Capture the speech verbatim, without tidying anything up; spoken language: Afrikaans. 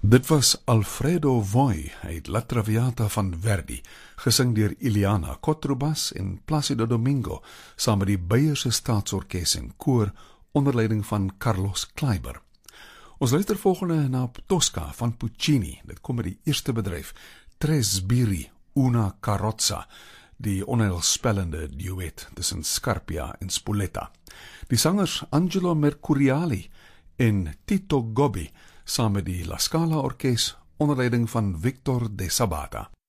Dit was Alfredo Voi uit La Traviata van Verdi, gesing deur Iliana Kotrubas en Placido Domingo, saam met die Beierse Staatsorkes en koor onder leiding van Carlos Kleiber. Ons luister volgende na Tosca van Puccini. Dit kom met die eerste bedryf, Tres Sbirri, una carrozza, die onheilspellende duet tussen Scarpia en Spoletta. Die sangers Angelo Mercuriali en Tito Gobbi, saam met die La Scala Orkes onder leiding van Victor de Sabata.